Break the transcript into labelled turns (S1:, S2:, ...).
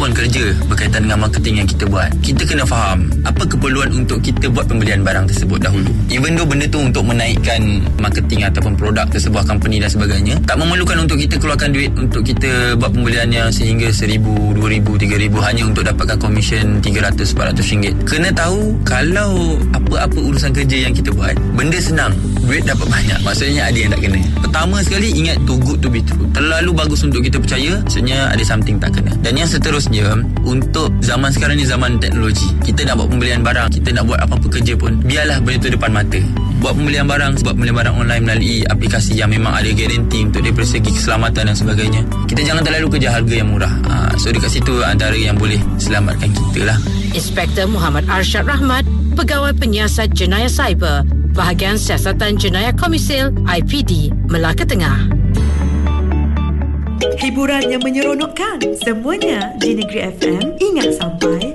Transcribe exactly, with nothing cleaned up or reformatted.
S1: pun kerja berkaitan dengan marketing yang kita buat, kita kena faham apa keperluan untuk kita buat pembelian barang tersebut dahulu. Even though benda tu untuk menaikkan marketing ataupun produk sebuah company dan sebagainya, tak memerlukan untuk kita keluarkan duit untuk kita buat pembelian yang sehingga seribu, dua ribu, tiga ribu hanya untuk dapatkan komisen tiga ratus, empat ratus ringgit. Kena tahu kalau apa-apa urusan kerja yang kita buat, benda senang, duit dapat banyak, maksudnya ada yang tak kena. Pertama sekali, ingat too good to be true. Terlalu bagus untuk kita percaya, maksudnya ada something tak kena. Dan yang seterusnya, untuk zaman sekarang ni zaman teknologi, kita nak buat pembelian barang, kita nak buat apa-apa kerja pun, biarlah benda tu depan mata. Buat pembelian barang, buat pembelian barang online melalui aplikasi yang memang ada garanti untuk daripada segi keselamatan dan sebagainya. Kita jangan terlalu kejar harga yang murah. Ha, so dekat situ antara yang boleh selamatkan kita lah.
S2: Inspektor Muhammad Arsyad Rahmat, Pegawai Penyiasat Jenayah Cyber, Bahagian Siasatan Jenayah Komisil I P D, Melaka Tengah.
S3: Hiburan yang menyeronokkan, semuanya di Negeri F M. Ingat sampai